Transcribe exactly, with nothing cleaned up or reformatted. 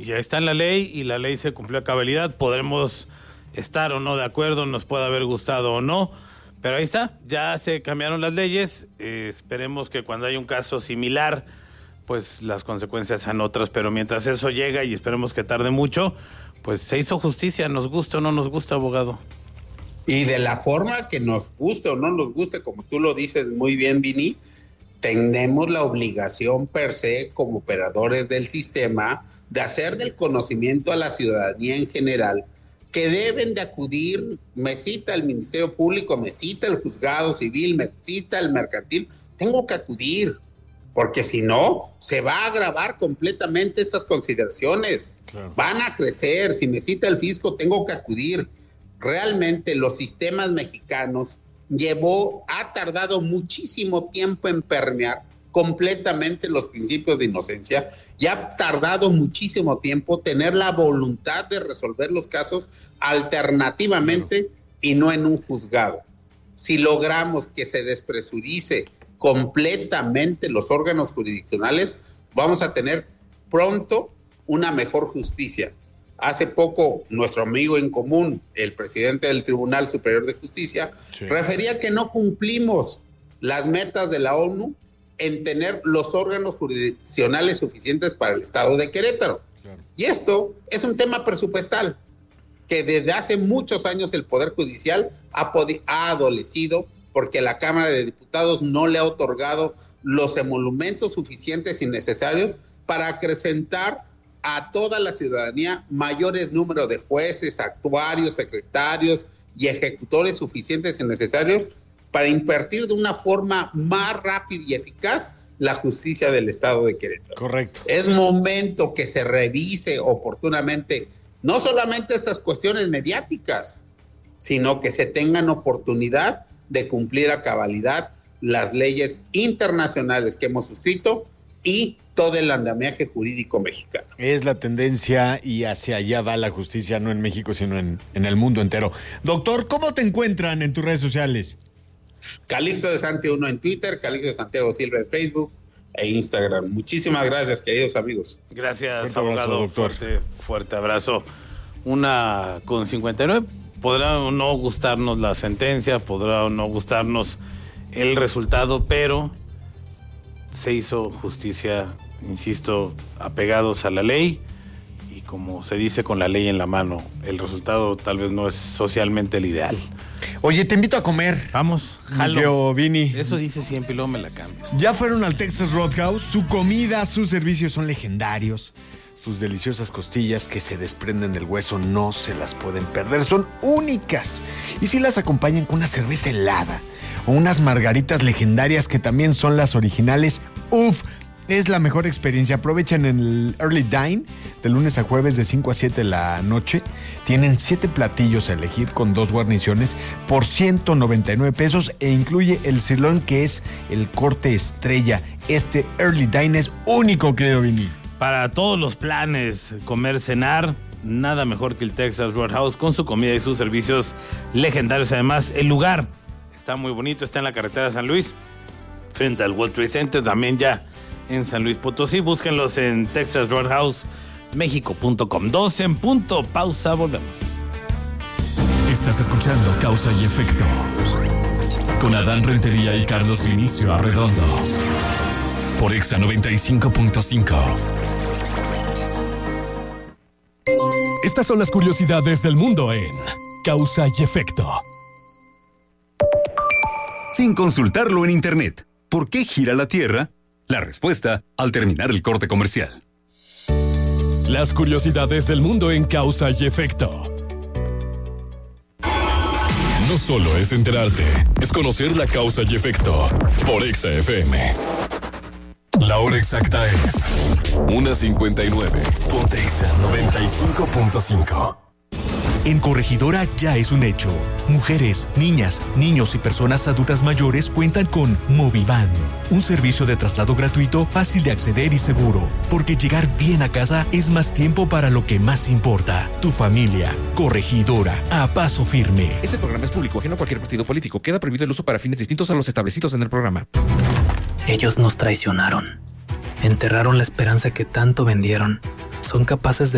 ya está en la ley y la ley se cumplió a cabalidad. Podremos estar o no de acuerdo, nos puede haber gustado o no, pero ahí está, ya se cambiaron las leyes. Eh, esperemos que cuando haya un caso similar, pues las consecuencias sean otras, pero mientras eso llega, y esperemos que tarde mucho, pues se hizo justicia, nos gusta o no nos gusta, abogado. Y de la forma que nos guste o no nos guste, como tú lo dices muy bien, Vini, tenemos la obligación per se como operadores del sistema de hacer del conocimiento a la ciudadanía en general que deben de acudir. Me cita el Ministerio Público, me cita el Juzgado Civil, me cita el Mercantil, tengo que acudir, porque si no, se va a agravar completamente estas consideraciones. Claro. Van a crecer. Si me cita el fisco, tengo que acudir. Realmente los sistemas mexicanos llevó, ha tardado muchísimo tiempo en permear completamente los principios de inocencia, y ha tardado muchísimo tiempo tener la voluntad de resolver los casos alternativamente, claro, y no en un juzgado. Si logramos que se despresurice completamente los órganos jurisdiccionales, vamos a tener pronto una mejor justicia. Hace poco, nuestro amigo en común, el presidente del Tribunal Superior de Justicia, sí, refería que no cumplimos las metas de la ONU en tener los órganos jurisdiccionales suficientes para el estado de Querétaro. Claro. Y esto es un tema presupuestal que desde hace muchos años el Poder Judicial ha, podi- ha adolecido porque la Cámara de Diputados no le ha otorgado los emolumentos suficientes y necesarios para acrecentar a toda la ciudadanía mayores números de jueces, actuarios, secretarios y ejecutores suficientes y necesarios para impartir de una forma más rápida y eficaz la justicia del estado de Querétaro. Correcto. Es momento que se revise oportunamente no solamente estas cuestiones mediáticas, sino que se tengan oportunidad de cumplir a cabalidad las leyes internacionales que hemos suscrito y todo el andamiaje jurídico mexicano. Es la tendencia y hacia allá va la justicia, no en México, sino en, en el mundo entero. Doctor, ¿cómo te encuentran en tus redes sociales? Calixto de Santi uno en Twitter, Calixto de Santiago Silva en Facebook e Instagram. Muchísimas gracias, queridos amigos. Gracias, fuerte abogado. Abrazo, doctor. Fuerte, fuerte abrazo. Una con cincuenta y nueve. Podrá o no gustarnos la sentencia, podrá o no gustarnos el resultado, pero se hizo justicia, insisto, apegados a la ley y, como se dice, con la ley en la mano. El resultado tal vez no es socialmente el ideal. Oye, te invito a comer. Vamos, jalo. Yo, Vini. Eso dice siempre y luego me la cambias. Ya fueron al Texas Roadhouse. Su comida, sus servicios son legendarios. Sus deliciosas costillas que se desprenden del hueso no se las pueden perder. Son únicas. Y si las acompañan con una cerveza helada o unas margaritas legendarias que también son las originales, ¡uf! Es la mejor experiencia. Aprovechen el Early Dine de lunes a jueves de cinco a siete de la noche. Tienen siete platillos a elegir con dos guarniciones por ciento noventa y nueve pesos e incluye el sirloin, que es el corte estrella. Este Early Dine es único, querido Vini. Para todos los planes, comer, cenar, nada mejor que el Texas Roadhouse con su comida y sus servicios legendarios. Además, el lugar está muy bonito, está en la carretera de San Luis, frente al World Trade Center, también ya en San Luis Potosí. Búsquenlos en texas roadhouse mexico punto com. dos en punto, pausa, volvemos. Estás escuchando Causa y Efecto con Adán Rentería y Carlos Vinicio Arredondo por Exa noventa y cinco punto cinco. Estas son las curiosidades del mundo en Causa y Efecto. Sin consultarlo en internet, ¿por qué gira la Tierra? La respuesta al terminar el corte comercial. Las curiosidades del mundo en Causa y Efecto. No solo es enterarte, es conocer la causa y efecto por Exa F M. La hora exacta es una cincuenta y nueve. Ponte Exa noventa y cinco punto cinco. En Corregidora ya es un hecho. Mujeres, niñas, niños y personas adultas mayores cuentan con Movivan, un servicio de traslado gratuito, fácil de acceder y seguro, porque llegar bien a casa es más tiempo para lo que más importa, tu familia. Corregidora, a paso firme. Este programa es público, ajeno a cualquier partido político. Queda prohibido el uso para fines distintos a los establecidos en el programa. Ellos nos traicionaron. Enterraron la esperanza que tanto vendieron. Son capaces de